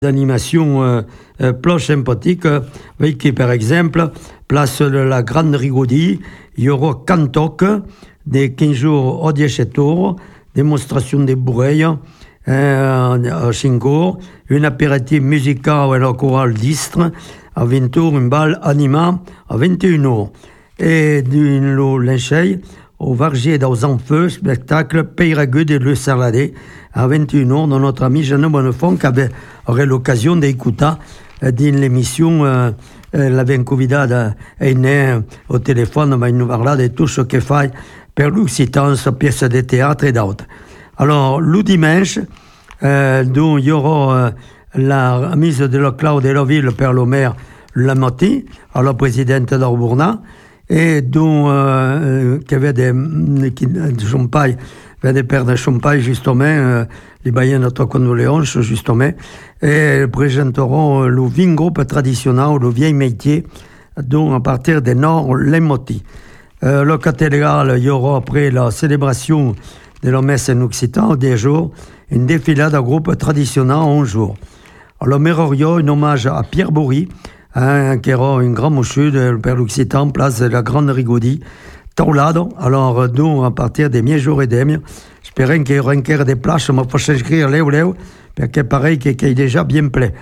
d'animation plus sympathique, qui par exemple, place de la Grande Rigaudie, il y aura Cantoc, des 15 jours au 10 tours, démonstration des bourreilles, à 5 jours, une apéritif musical et la chorale d'Istre, à 20 tours, une balle anima à 21 heures. Et d'une lincheille, au Vargier dans un feu, spectacle Peyragude et le Sarladé, à 21 heures, dans notre ami Jeanne Bonnefond, qui aurait l'occasion d'écouter dans l'émission, l'avait convidada au téléphone, mais il nous parla de tout ce qu'il fait pour l'Occitance, pièces de théâtre et d'autres. Alors, le dimanche, dont il y aura la mise de la Claude et la ville par le maire Lamotti, à la présidente d'Arbourna, et dont qui avait des champagne, des paires de champagne, justement, les baillants de condoléances, justement, et présenteront le vin groupe traditionnel, le vieil métier, dont à partir des Nord, les Motti. Le cathédrale, il y aura après la célébration de la messe en occitan, des jours, une défilade à groupe traditionnel en jour. Alors, le Mérorio, un hommage à Pierre Bourri, qui aura un grand monsieur de Père l'Occitan, place de la Grande Rigaudie, Taulado. Alors, donc, à partir des mi-jours et demi, j'espère qu'il y aura encore des places, mais il faut s'inscrire là, parce que pareil, qu'il est déjà bien plein.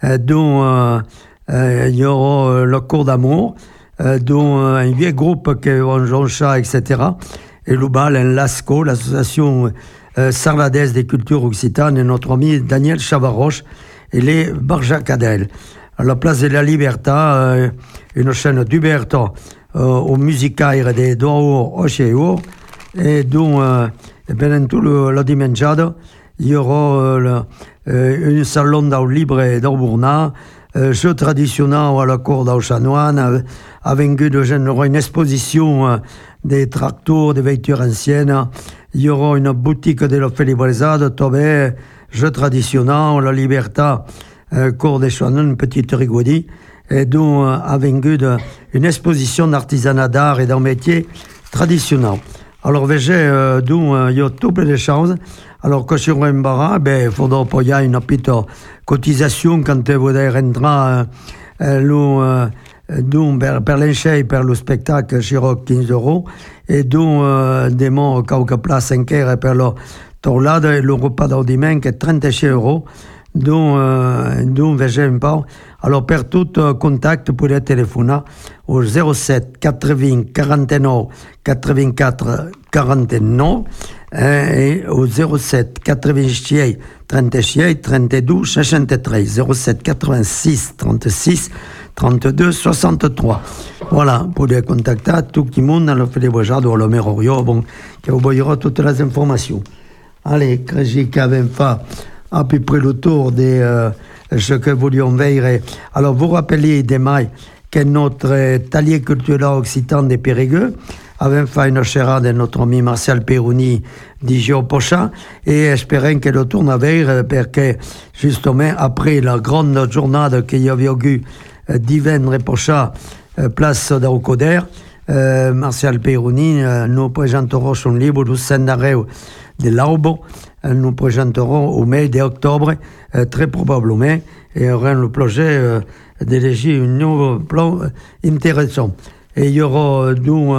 Donc, il y aura le cours d'amour, dont un vieux groupe qui ont Jean Chat, etc. Et le bal, un LASCO, l'association sarladaise des cultures occitanes, et notre ami Daniel Chavaroche, et les Barjacadel. À la place de la Libertà, une chaîne d'Uberto au musicaire de Douro au Cheo, et donc, pendant tout le dimanche, il y aura un salon d'au libre d'Aubourna, jeu traditionnel à la cour d'Auchanoine, avec une exposition des tracteurs, des voitures anciennes. Il y aura une boutique de la Félibrésade, Tobé, jeu traditionnel, la Libertà, cour des Chouanons, une petite rigaudie, et donc avec une exposition d'artisanat d'art et d'un métier traditionnel. Alors, voyez, donc, il y a toutes les chances. Alors, que sur un bar, il faudra payer une petite cotisation quand vous rentrer donc, per l'enchei, per le spectacle, c'era 15 euros, et donc, des mots, quelques places en caire per la torlade, et le repas d'audimen, qui est 36 euros. Donc, voyez un peu. Alors, per tout contact, vous pouvez téléphoner au 07 80 49 84 49 et au 07 86 36 32 63 07 86 36 32 63. Voilà, vous pouvez contacter tout le monde dans le Fédébrejade ou le Mérorio, bon, qui vous donnera toutes les informations. Allez, j'ai quand même fait à peu près le tour de ce que vous voulions voir. Alors, vous rappelez demain que notre talier culturel occitan de Périgueux avait fait une chérade de notre ami Martial Perroni d'Igio Pocha, et espérons que le tourne à vers, parce que justement, après la grande journée qu'il y avait eu d'Yven Pocha, place d'Aucoder, Martial Perroni nous présentera son livre Le Scénario de l'Aubo. Nous présenterons au mai d'octobre, très probablement, et aurons le projet d'éléger un nouveau plan intéressant. Et il y aura donc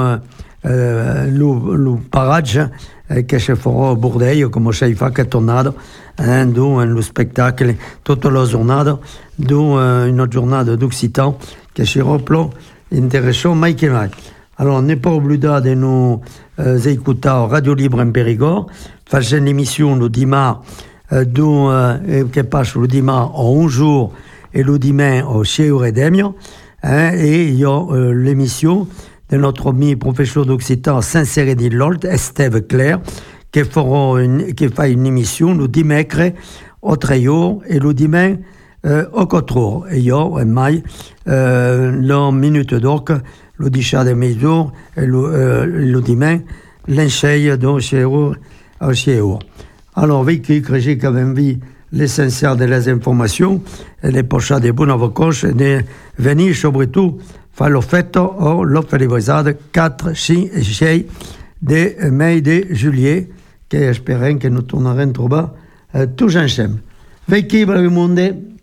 le parage que se fera au Bourdeil, comme ça il fait que tornade, donc le spectacle, toute la journée, donc une journée d'Occitan, que sera un plan intéressant, mais qui va. Alors, n'est pas oublié de nous écouter à Radio Libre en Périgord, faire une émission le dimanche, qui passe le dimanche en 11 jours et le dimanche au Cheo Redemio, et il y a l'émission de notre ami professeur d'Occitan Saint-Sérény de l'Olt, Estève Claire, qui fait une émission le dimanche au Treillot et le dimanche au Cotrot. Et il y a en mai la minute d'orque, le dichat de Mézour et le dimanche, l'encheille de Cheo. Alors, Vicky, que j'ai quand même vu l'essentiel de les informations, et les pochats des bonnes vacances, et venir surtout faire le fête au Fédébrésade 4, 5 et 6 de mai de juillet, que espérons que nous tournerons trop bas tous ensemble. Vicky, bravo monde.